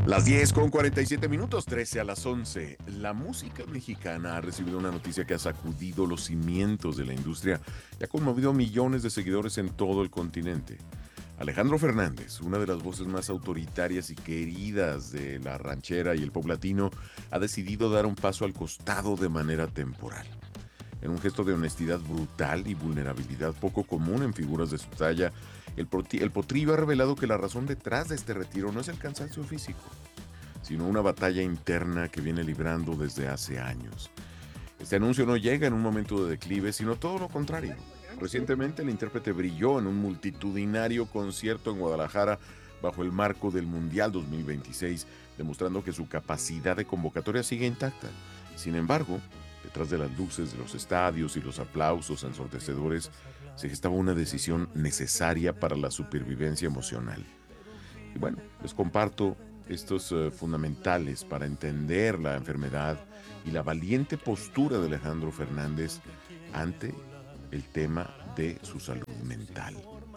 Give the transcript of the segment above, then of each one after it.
Las 10:47, 13 a las 11. La música mexicana ha recibido una noticia que ha sacudido los cimientos de la industria y ha conmovido a millones de seguidores en todo el continente. Alejandro Fernández, una de las voces más autoritarias y queridas de la ranchera y el pop latino, ha decidido dar un paso al costado de manera temporal. En un gesto de honestidad brutal y vulnerabilidad poco común en figuras de su talla, el potrillo ha revelado que la razón detrás de este retiro no es el cansancio físico, sino una batalla interna que viene librando desde hace años. Este anuncio no llega en un momento de declive, sino todo lo contrario. Recientemente el intérprete brilló en un multitudinario concierto en Guadalajara bajo el marco del Mundial 2026, demostrando que su capacidad de convocatoria sigue intacta. Sin embargo, detrás de las luces de los estadios y los aplausos ensordecedores, se gestaba una decisión necesaria para la supervivencia emocional. Y bueno, les comparto estos fundamentales para entender la enfermedad y la valiente postura de Alejandro Fernández ante el tema de su salud mental.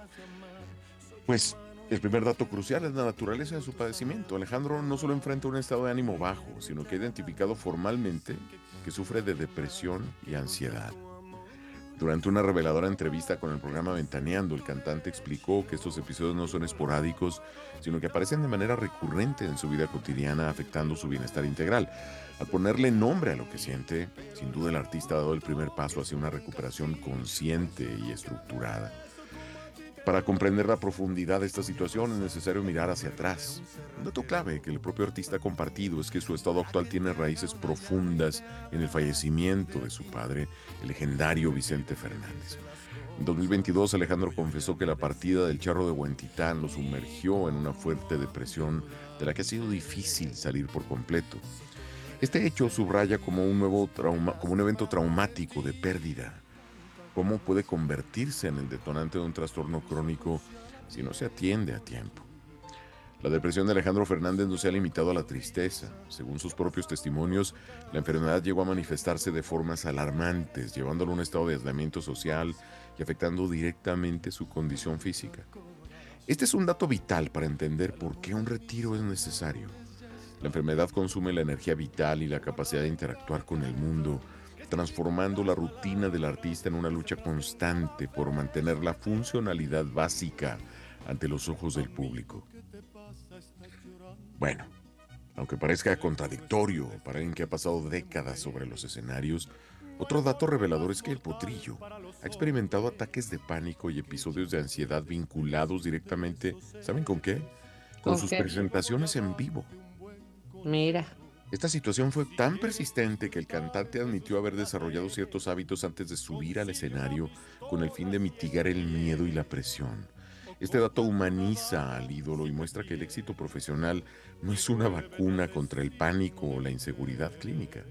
Pues el primer dato crucial es la naturaleza de su padecimiento. Alejandro no solo enfrenta un estado de ánimo bajo, sino que ha identificado formalmente que sufre de depresión y ansiedad. Durante una reveladora entrevista con el programa Ventaneando, el cantante explicó que estos episodios no son esporádicos, sino que aparecen de manera recurrente en su vida cotidiana, afectando su bienestar integral. Al ponerle nombre a lo que siente, sin duda el artista ha dado el primer paso hacia una recuperación consciente y estructurada. Para comprender la profundidad de esta situación es necesario mirar hacia atrás. Un dato clave que el propio artista ha compartido es que su estado actual tiene raíces profundas en el fallecimiento de su padre, el legendario Vicente Fernández. En 2022, Alejandro confesó que la partida del Charro de Huentitán lo sumergió en una fuerte depresión de la que ha sido difícil salir por completo. Este hecho subraya como como un evento traumático de pérdida. ¿Cómo puede convertirse en el detonante de un trastorno crónico si no se atiende a tiempo? La depresión de Alejandro Fernández no se ha limitado a la tristeza. Según sus propios testimonios, la enfermedad llegó a manifestarse de formas alarmantes, llevándolo a un estado de aislamiento social y afectando directamente su condición física. Este es un dato vital para entender por qué un retiro es necesario. La enfermedad consume la energía vital y la capacidad de interactuar con el mundo, transformando la rutina del artista en una lucha constante por mantener la funcionalidad básica ante los ojos del público. Bueno, aunque parezca contradictorio para alguien que ha pasado décadas sobre los escenarios, otro dato revelador es que el potrillo ha experimentado ataques de pánico y episodios de ansiedad vinculados directamente, ¿saben con qué? Con ¿Con sus qué? presentaciones en vivo. Mira, Esta situación fue tan persistente que el cantante admitió haber desarrollado ciertos hábitos antes de subir al escenario con el fin de mitigar el miedo y la presión. Este dato humaniza al ídolo y muestra que el éxito profesional no es una vacuna contra el pánico o la inseguridad clínica.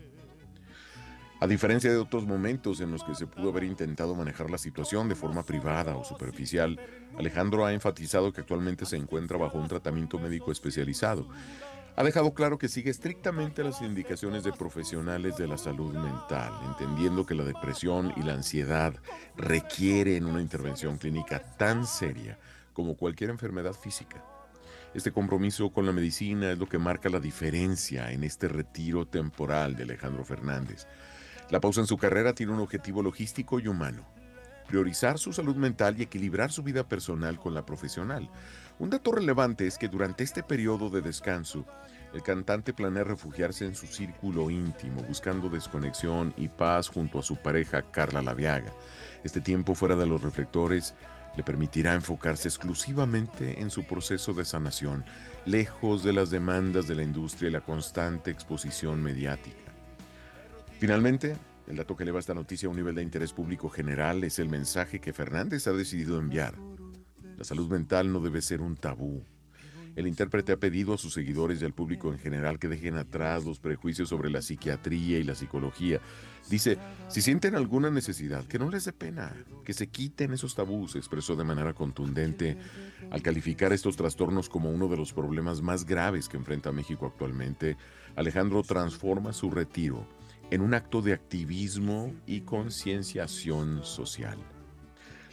A diferencia de otros momentos en los que se pudo haber intentado manejar la situación de forma privada o superficial, Alejandro ha enfatizado que actualmente se encuentra bajo un tratamiento médico especializado. Ha dejado claro que sigue estrictamente las indicaciones de profesionales de la salud mental, entendiendo que la depresión y la ansiedad requieren una intervención clínica tan seria como cualquier enfermedad física. Este compromiso con la medicina es lo que marca la diferencia en este retiro temporal de Alejandro Fernández. La pausa en su carrera tiene un objetivo logístico y humano: priorizar su salud mental y equilibrar su vida personal con la profesional. Un dato relevante es que durante este periodo de descanso, el cantante planea refugiarse en su círculo íntimo, buscando desconexión y paz junto a su pareja Carla Laviaga. Este tiempo fuera de los reflectores le permitirá enfocarse exclusivamente en su proceso de sanación, lejos de las demandas de la industria y la constante exposición mediática. Finalmente, el dato que eleva esta noticia a un nivel de interés público general es el mensaje que Fernández ha decidido enviar. La salud mental no debe ser un tabú. El intérprete ha pedido a sus seguidores y al público en general que dejen atrás los prejuicios sobre la psiquiatría y la psicología. Dice, si sienten alguna necesidad, que no les dé pena, que se quiten esos tabús, expresó de manera contundente al calificar estos trastornos como uno de los problemas más graves que enfrenta México actualmente. Alejandro transforma su retiro en un acto de activismo y concienciación social.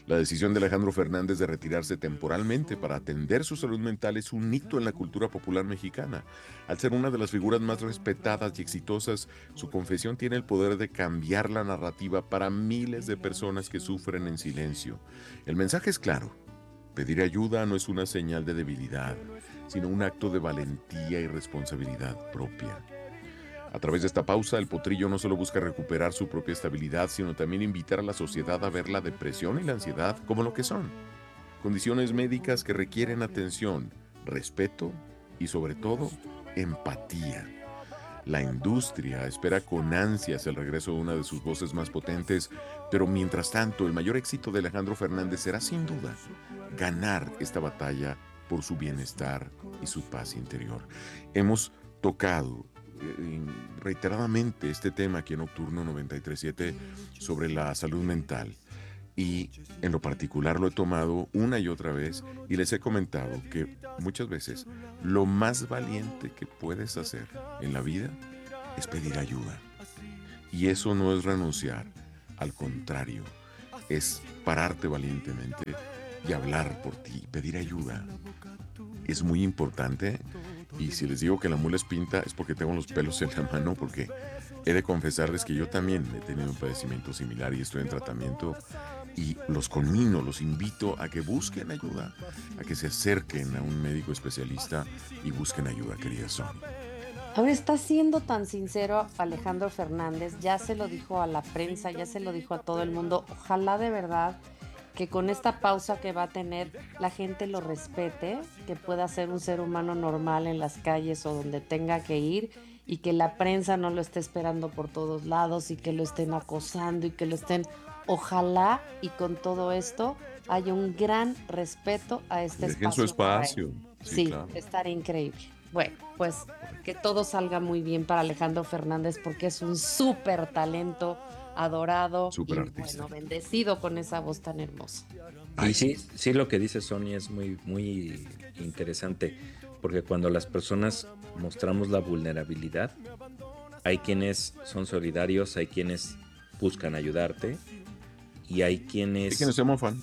La decisión de Alejandro Fernández de retirarse temporalmente para atender su salud mental es un hito en la cultura popular mexicana. Al ser una de las figuras más respetadas y exitosas, su confesión tiene el poder de cambiar la narrativa para miles de personas que sufren en silencio. El mensaje es claro. Pedir ayuda no es una señal de debilidad, sino un acto de valentía y responsabilidad propia. A través de esta pausa, el potrillo no solo busca recuperar su propia estabilidad, sino también invitar a la sociedad a ver la depresión y la ansiedad como lo que son. Condiciones médicas que requieren atención, respeto y sobre todo empatía. La industria espera con ansias el regreso de una de sus voces más potentes, pero mientras tanto el mayor éxito de Alejandro Fernández será sin duda ganar esta batalla por su bienestar y su paz interior. Hemos tocado reiteradamente este tema aquí en Nocturno 93.7 sobre la salud mental. Y en lo particular lo he tomado una y otra vez y les he comentado que muchas veces lo más valiente que puedes hacer en la vida es pedir ayuda. Y eso no es renunciar, al contrario, es pararte valientemente y hablar por ti, pedir ayuda. Es muy importante y si les digo que la mula es pinta es porque tengo los pelos en la mano, porque he de confesarles que yo también he tenido un padecimiento similar y estoy en tratamiento y los conmino, los invito a que busquen ayuda, a que se acerquen a un médico especialista y busquen ayuda, querida Sony. Ahora está siendo tan sincero Alejandro Fernández, ya se lo dijo a la prensa, ya se lo dijo a todo el mundo. Ojalá de verdad que con esta pausa que va a tener la gente lo respete, que pueda ser un ser humano normal en las calles o donde tenga que ir y que la prensa no lo esté esperando por todos lados y que lo estén acosando y que lo estén... Ojalá y con todo esto haya un gran respeto a este Dejen su espacio para él. espacio, sí, Sí, claro. estaría increíble. Bueno, pues que todo salga muy bien para Alejandro Fernández porque es un súper talento, adorado Súper y artista. bueno, bendecido con esa voz tan hermosa. Ay, Y sí. sí, sí lo que dice Sony es muy, muy interesante, porque cuando las personas mostramos la vulnerabilidad, hay quienes son solidarios, hay quienes buscan ayudarte y hay Hay quienes quienes, se mofan.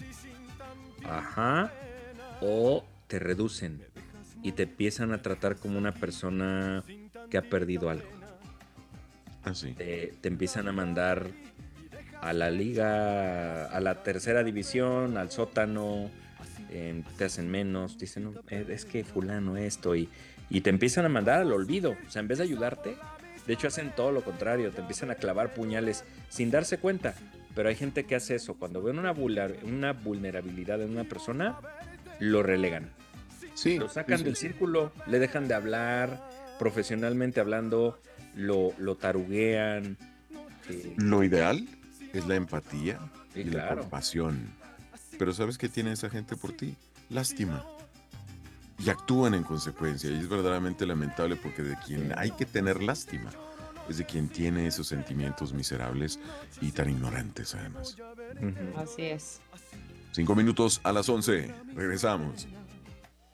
ajá, o te reducen y te empiezan a tratar como una persona que ha perdido algo. Así. Te empiezan a mandar a la liga, a la tercera división, al sótano, te hacen menos, dicen, no, es que fulano esto, y te empiezan a mandar al olvido, o sea, en vez de ayudarte, de hecho hacen todo lo contrario, te empiezan a clavar puñales sin darse cuenta, pero hay gente que hace eso, cuando ven una vulnerabilidad en una persona, lo relegan, Sí, lo sí, sacan sí, del sí. círculo, le dejan de hablar, profesionalmente hablando, lo taruguean, eh, Lo ideal es la empatía y y la claro. compasión. Pero ¿sabes qué tiene esa gente por ti? Lástima. Y actúan en consecuencia. Y es verdaderamente lamentable porque de quien hay que tener lástima es de quien tiene esos sentimientos miserables y tan ignorantes además. Ujú. Así es. 5 minutos a las 11. Regresamos.